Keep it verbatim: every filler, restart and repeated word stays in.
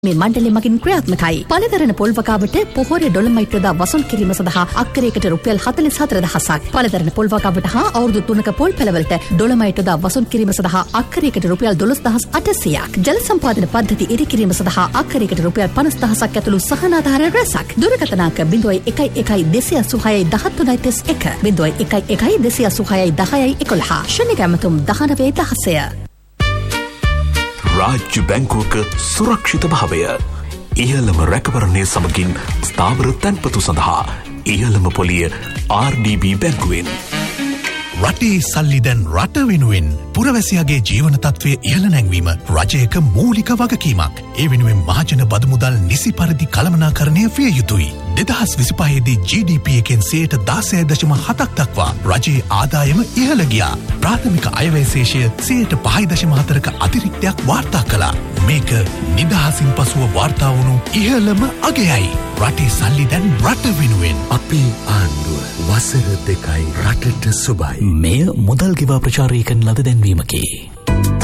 මේ මණ්ඩලය මගින් ක්‍රියාත්මකයි. පළදරන පොල් වගාවට පොහොර ඩොලමයිට් යොදා වසූල් කිරීම සඳහා අක්කරයකට රුපියල් හතළිස් හතර දහසක්. පළදරන පොල් වගාවට හා අවුරුදු තුනක පොල් පැලවලට ඩොලමයිට් යොදා වසූල් කිරීම සඳහා අක්කරයකට රුපියල් දොළොස් දහස් අටසියයක්. ජල සම්පාදන පද්ධති ඉදි කිරීම සඳහා අක්කරයකට රුපියල් පනස් දහසක් ඇතුළු සහනාධාර රැසක්. දුරකථන අංක ज़ीरो एक एक දෙසිය අසූහයයි දහතුනයි තිස් එක ज़ीरो एक एक දෙසිය අසූහයයි දහයයි එකොළහ. ශනික ඇමතුම් දහනවය දහසය. රාජ්‍ය බැංකුවක සුරක්ෂිත භාවය. ඉහළම රැකවරණය සමගින් ස්ථාවර තැන්පතු සඳහා ඉහළම පොලිය ආර් ඩී බී බැංකුවෙන්. රටේ සල්ලි දැන් රට වෙනුවෙන් පුරවැසියාගේ ජීවන තත්ත්වය ඉහළ නැංවීම රජයක මූලික වගකීමක්. ඒ වෙනුවෙන් මහජන බදු මුදල් නිසි පරිදි කළමනාකරණය විය යුතුයි. දෙදහස් විසිපහේදී ජී ඩී පී එකෙන් සියයට දාසය දශම හතක් දක්වා රජයේ ආදායම ඉහළ ගියා. ප්‍රාථමික අයවැය ශේෂය සියයට පහයි දශම හතරක අතිරික්තයක් වාර්තා කළා. මේක නිදහසින් පසුව වාර්තා වුණු ඉහළම අගයයි. රටේ සල්ලි දැන් රට වෙනුවෙන්. අපේ ආණ්ඩුව වසර දෙකයි රටට සුබයි. මෙය මුදල් ගෙවා ප්‍රචාරය කරන ලද දැන්වීමකි.